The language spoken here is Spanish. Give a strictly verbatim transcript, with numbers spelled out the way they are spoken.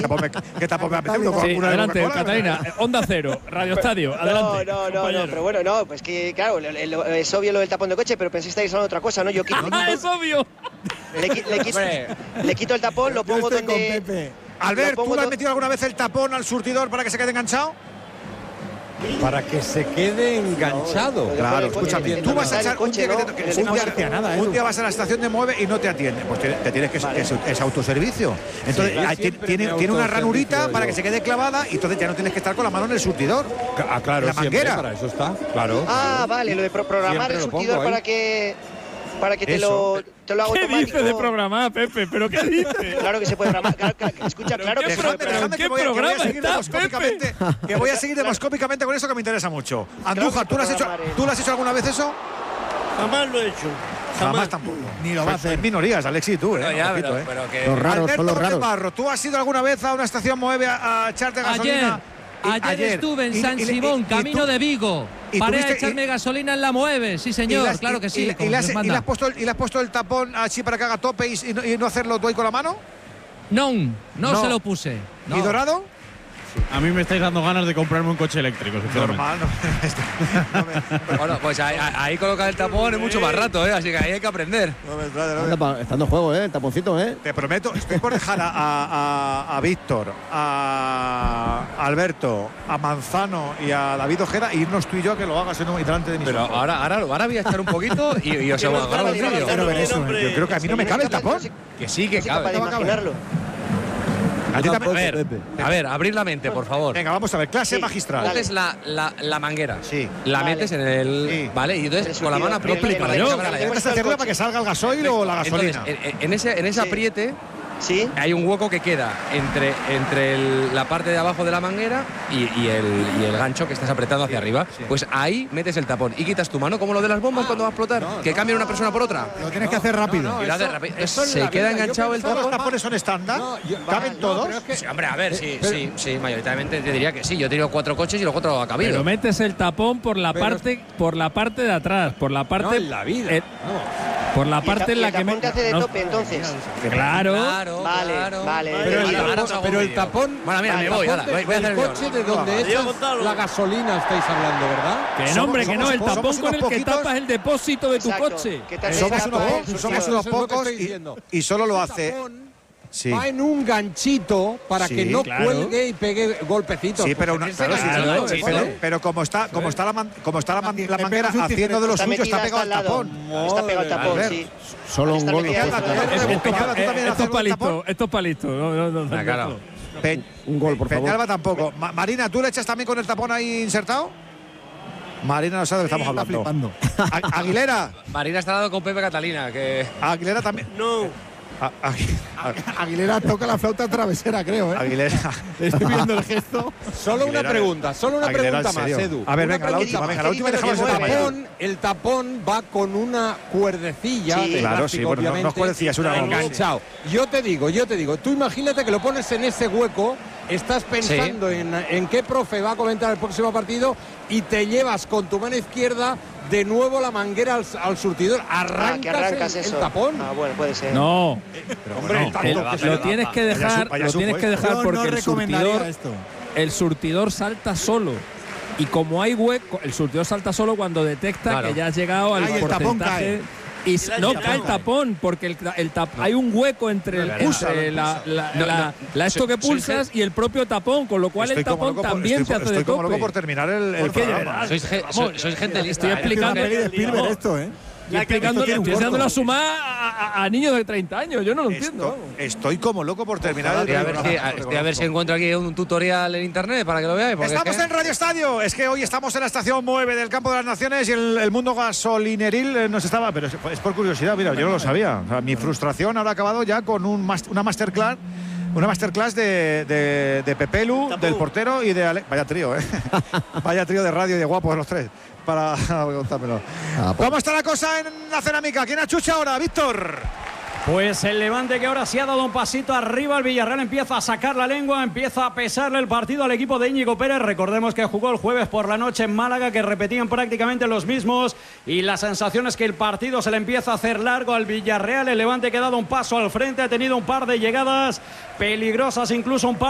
tapón me, ¿qué tapón me ha metido? Sí, adelante, Catalina. Onda Cero, Radio Estadio, adelante. No, no, no, no, pero bueno, no, pues que claro, es obvio lo del tapón de coche, pero pensé que estáis hablando de otra cosa, ¿no? Yo quito, ¡Ah, es obvio! Le, le, quito, le quito el tapón, lo pongo donde… Albert, ¿tú le has metido alguna vez el tapón al surtidor para que se quede enganchado? Para que se quede enganchado. Claro, escúchame, tú vas a echar un día, ¿no? que te, un, día, nada, un día vas a la estación de Mueve y no te atiende, pues te, te tienes que vale. es, es autoservicio. Entonces sí, hay, tiene, tiene una ranurita para que se quede clavada y entonces ya no tienes que estar con la mano en el surtidor. Ah, claro, la manguera. Para eso está, claro. Ah, vale, lo de pro programar siempre el surtidor para que para que te lo, te lo haga ¿Qué automático. dice de programar, Pepe? ¿Pero qué dice? Claro que se puede programar. Claro, claro, escucha, claro que se puede programar. ¿Qué programa estás, Pepe? Que voy a seguir demoscópicamente con eso que me interesa mucho. Andújar, ¿tú lo has hecho, ¿tú lo has hecho alguna vez eso? Jamás lo he hecho. Jamás, Jamás tampoco. Ni lo va a hacer. Minorías, Alexi, tú, ¿eh? No, ya, poquito, pero, ¿eh? pero que… Los raros, Alberto son los raros. Barro, ¿tú has ido alguna vez a una estación Moeve a, a echarte gasolina? Ayer, ayer, ayer estuve en y, San y, Simón, y, y, camino tú, de Vigo. Paré a echarme gasolina en la Mueve, sí señor, las, claro que sí. ¿Y, y, le has, y, le has puesto el, ¿Y le has puesto el tapón así para que haga tope y, y, no, y no hacerlo tú ahí con la mano? No, no, no. se lo puse. No. ¿Y Dorado? A mí me estáis dando ganas de comprarme un coche eléctrico. Normal, no, no me, bueno, pues ahí, ahí colocar el tapón es mucho más rato, ¿eh? Así que ahí hay que aprender. No me trae, no me... Está en juego, ¿eh? El taponcito, ¿eh? Te prometo, estoy por dejar a, a, a Víctor, a Alberto, a Manzano y a David Ojeda e irnos tú y yo a que lo hagas y delante de mí. Pero ahora, ahora, ahora voy a echar un poquito y, y os hago el vídeo. Yo creo que a mí no me cabe el tapón. Que sí, que cabe. Para imaginarlo. A, ti también, a, ver, a ver, abrir la mente, por favor. Venga, vamos a ver, clase sí, magistral. Metes la, la, la manguera. Sí. La vale. metes en el. Sí. Vale, y entonces con la mano aprietas para yo. ¿Puedes hacerla para que salga el gasoil o la gasolina? Entonces, en, en ese, en ese sí. apriete. ¿Sí? Hay un hueco que queda entre, entre el, la parte de abajo de la manguera y, y, el, y el gancho que estás apretando hacia sí, arriba. Sí. Pues ahí metes el tapón y quitas tu mano, como lo de las bombas ah, cuando va a explotar, no, que no, cambia una persona por otra. Lo tienes no, que hacer rápido. No, no, eso, rápido. Eso se queda enganchado el tapón. ¿Los tapones son estándar? No, ¿caben todos? Es que, sí, hombre, a ver, sí, pero, sí, sí, mayoritariamente te diría que sí. Yo he tenido cuatro coches y los cuatro ha cabido. Pero metes el tapón por la pero, parte por la parte de atrás, por la parte… No, en la vida. Eh, por la parte en la que… ¿El tapón te hace de tope, entonces? Claro. Claro, vale, claro. Vale, pero, vale, el, vale. tapón, pero el tapón. Bueno, mira, vale, me voy, ahora, voy, voy a hacer el coche de donde echas la gasolina estáis hablando, ¿verdad? Que no, hombre, que no, el tapón con el que tapas el depósito de tu coche. Somos unos, somos unos pocos y solo lo hace. Sí. Va en un ganchito para sí, que no claro. cuelgue y pegue golpecitos. Sí, pero, una, claro, claro, sí, pero, pero como está, como está la, man, como está la, man, la manguera haciendo de lo suyo, está pegado al tapón. Está pegado al tapón, sí. Solo un gol. Estos palitos, estos palitos. No, no, no. Claro. Un gol, por favor. Peñalba tampoco. Marina, ¿tú le echas también con el tapón ahí insertado? Marina no sabe de qué estamos hablando. Aguilera. Marina está hablando con Pepe Catalina. Que… Aguilera también. No. Aguilera toca la flauta travesera, creo, ¿eh? Aguilera. Estoy viendo el gesto. Solo Aguilera, una pregunta, solo una Aguilera, pregunta más, Edu. A ver, venga, la última, venga, la última dejamos el tapón, el tapón va con una cuerdecilla sí, de claro, plástico, sí, bueno, obviamente, no, no cuerdecilla, es una enganchado. Yo te digo, yo te digo, tú imagínate que lo pones en ese hueco, estás pensando sí. en, en qué profe va a comentar el próximo partido y te llevas con tu mano izquierda de nuevo la manguera al, al surtidor. Arrancas, ah, que arrancas el, eso. el tapón. Ah, bueno, puede ser. No, pero hombre, no, el, que lo tienes que dejar, lo tienes que dejar porque no el surtidor, esto. el surtidor salta solo. Y como hay hueco, el surtidor salta solo cuando detecta claro. que ya has llegado al Ay, porcentaje. Y no cae el tapón, porque el, el tap, hay un hueco entre, el, entre la, la, la, la, la esto que pulsas y el propio tapón, con lo cual el tapón por, también estoy, te hace estoy de tope. Estoy como loco por terminar el, el programa. Sois, ge, sois, sois gente lista. Estoy explicando de esto, ¿eh? Estoy explicando, estoy enseñándolo a sumar a, a, a niños de treinta años, yo no lo esto, entiendo. Estoy como loco por terminar el programa. A ver, si, estoy a ver si encuentro aquí un tutorial en internet para que lo veáis. Estamos es que… en Radio Estadio. Es que hoy estamos en la estación Mueve del Campo de las Naciones y el, el mundo gasolineril nos estaba… Pero es, es por curiosidad, mira, yo no lo sabía. O sea, mi frustración ahora ha acabado ya con un, una masterclass. Una masterclass de, de, de Pepelu, del portero y de Ale… Vaya trío, ¿eh? Vaya trío de radio y de guapos los tres. Para contármelo. Ah, pues. ¿Cómo está la cosa en la cerámica? ¿Quién achucha ahora, Víctor? Pues el Levante, que ahora sí ha dado un pasito arriba, el Villarreal empieza a sacar la lengua, empieza a pesarle el partido al equipo de Íñigo Pérez. Recordemos que jugó el jueves por la noche en Málaga, que repetían prácticamente los mismos, y la sensación es que el partido se le empieza a hacer largo al Villarreal. El Levante que ha dado un paso al frente, ha tenido un par de llegadas peligrosas, incluso un par